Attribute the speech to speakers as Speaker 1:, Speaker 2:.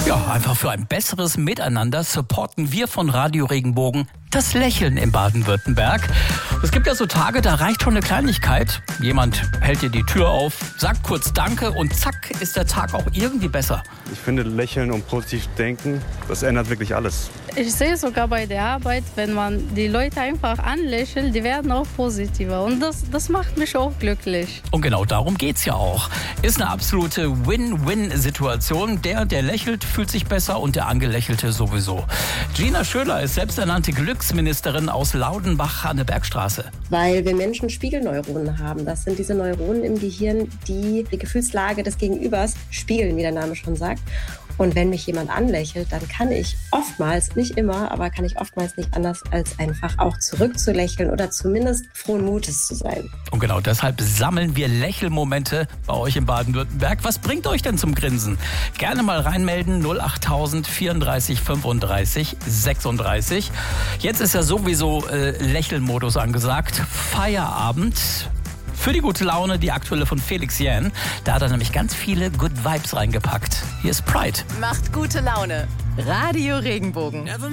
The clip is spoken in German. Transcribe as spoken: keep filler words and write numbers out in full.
Speaker 1: Ja, einfach für ein besseres Miteinander supporten wir von Radio Regenbogen das Lächeln in Baden-Württemberg. Es gibt ja so Tage, da reicht schon eine Kleinigkeit. Jemand hält dir die Tür auf, sagt kurz Danke und zack, ist der Tag auch irgendwie besser.
Speaker 2: Ich finde, Lächeln und positiv denken, das ändert wirklich alles.
Speaker 3: Ich sehe sogar bei der Arbeit, wenn man die Leute einfach anlächelt, die werden auch positiver. Und das, das macht mich auch glücklich.
Speaker 1: Und genau darum geht's ja auch. Ist eine absolute Win-Win-Situation. Der, der lächelt, fühlt sich besser und der Angelächelte sowieso. Gina Schöler ist selbsternannte Glücksministerin aus Laudenbach an der Bergstraße.
Speaker 4: Weil wir Menschen Spiegelneuronen haben. Das sind diese Neuronen im Gehirn, die die Gefühlslage des Gegenübers spiegeln, wie der Name schon sagt. Und wenn mich jemand anlächelt, dann kann ich oftmals, nicht immer, aber kann ich oftmals nicht anders, als einfach auch zurückzulächeln oder zumindest frohen Mutes zu sein.
Speaker 1: Und genau deshalb sammeln wir Lächelmomente bei euch in Baden-Württemberg. Was bringt euch denn zum Grinsen? Gerne mal reinmelden, null acht tausend vierunddreißig fünfunddreißig sechsunddreißig. Jetzt ist ja sowieso äh, Lächelmodus angesagt. Feierabend. Für die gute Laune, die aktuelle von Felix Jähn. Da hat er nämlich ganz viele Good Vibes reingepackt. Hier ist Pride.
Speaker 5: Macht gute Laune. Radio Regenbogen.